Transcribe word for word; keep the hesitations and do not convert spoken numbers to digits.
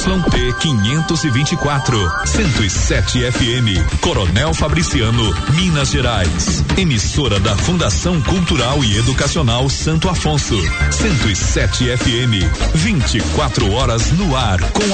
P quinhentos e vinte e quatro, cento e sete F M, Coronel Fabriciano, Minas Gerais. Emissora da Fundação Cultural e Educacional Santo Afonso, cento e sete F M, vinte e quatro horas no ar com